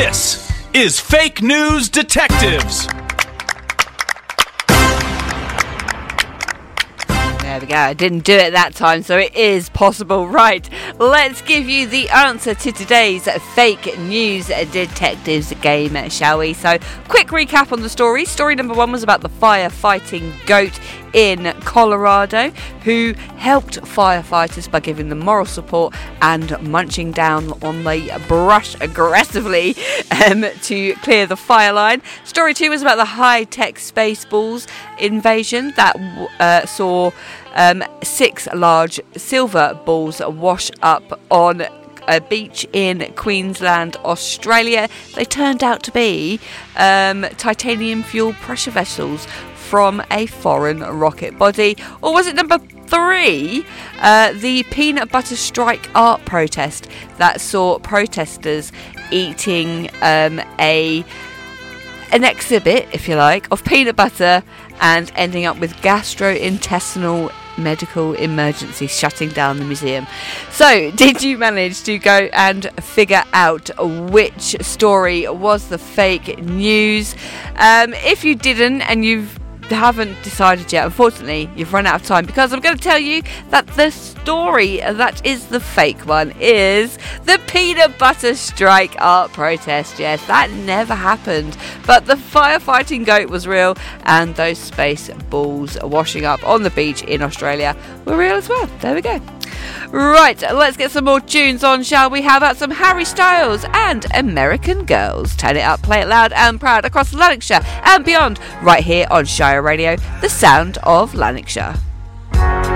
This is Fake News Detectives. There we go. I didn't do it that time, so it is possible. Right, let's give you the answer to today's Fake News Detectives game, shall we? So, quick recap on the story. Story number 1 was about the firefighting goat in Colorado who helped firefighters by giving them moral support and munching down on the brush aggressively to clear the fire line. Story 2 was about the high-tech Spaceballs invasion that saw 6 large silver balls wash up on a beach in Queensland, Australia. They turned out to be titanium fuel pressure vessels from a foreign rocket body. Or was it number 3, the peanut butter strike art protest that saw protesters eating an exhibit, if you like, of peanut butter and ending up with gastrointestinal medical emergency, shutting down the museum. So, did you manage to go and figure out which story was the fake news? If you didn't and you haven't decided yet, unfortunately you've run out of time, because I'm going to tell you that the story that is the fake one is the peanut butter strike art protest. Yes, that never happened, but the firefighting goat was real, and those space balls washing up on the beach in Australia were real as well. There we go. Right, let's get some more tunes on, shall we? How about some Harry Styles and American Girls? Turn it up, play it loud and proud across Lanarkshire and beyond, right here on Shire Radio, the sound of Lanarkshire.